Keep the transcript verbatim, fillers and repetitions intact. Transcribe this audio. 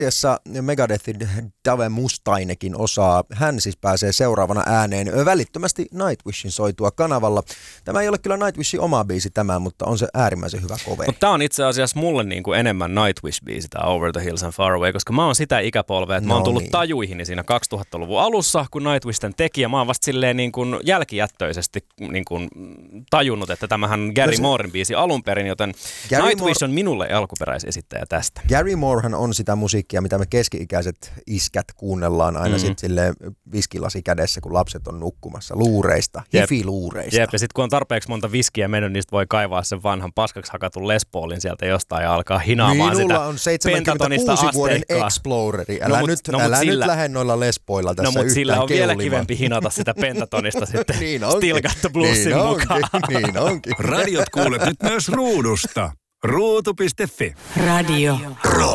Megadethin Dave Mustainekin osaa. Hän siis pääsee seuraavana ääneen välittömästi Nightwishin soitua kanavalla. Tämä ei ole kyllä Nightwishin oma biisi tämä, mutta on se äärimmäisen hyvä coveri. Mutta tämä on itse asiassa mulle niinku enemmän Nightwish-biisi, tämä Over the Hills and Far Away, koska mä oon sitä ikäpolvea, että no mä oon tullut niin. tajuihini siinä kaksituhattaluvun alussa, kun Nightwishin teki, ja mä oon vasta silleen niin kuin jälkijättöisesti niin kuin tajunnut, että tämähän Gary no se... Mooren biisi alun perin, joten Gary Nightwish Moore... on minulle alkuperäisesittäjä tästä. Gary Moorehan on sitä musiikkia, mitä me keski-ikäiset iskät kuunnellaan aina mm-hmm. sitten silleen viskilasi kädessä, kun lapset on nukkumassa luureista, hifi-luureista. Jep, ja sitten kun on tarpeeksi monta viskiä mennyt, niin voi kaivaa sen vanhan paskaksi hakatun Les Paulin sieltä jostain ja alkaa hinaamaan Minulla sitä on seitsemänkymmentäkuusi vuoden Exploreri. Älä, no, nyt, no, älä sillä... nyt lähde noilla Les Paulilla tässä no, yhtään sillä on keulimaan. vielä kivempi hinata sitä pentatonista sitten niin Still Got the Bluesin niin mukaan. Onkin, niin onkin. Radiot kuulet nyt myös ruudusta. ruutu piste fi. Radio.